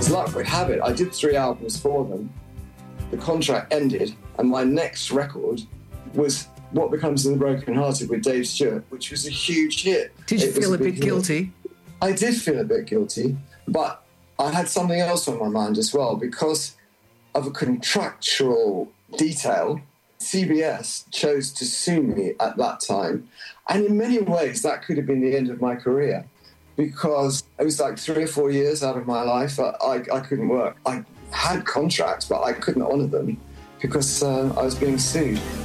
As luck would have it, I did 3 albums for them. The contract ended, and my next record was What Becomes of the Broken Hearted with Dave Stewart, which was a huge hit. Did you feel a bit guilty? I did feel a bit guilty, but I had something else on my mind as well. Because of a contractual detail, CBS chose to sue me at that time. And in many ways, that could have been the end of my career, because it was like 3 or 4 years out of my life. I couldn't work. I had contracts, but I couldn't honour them because I was being sued.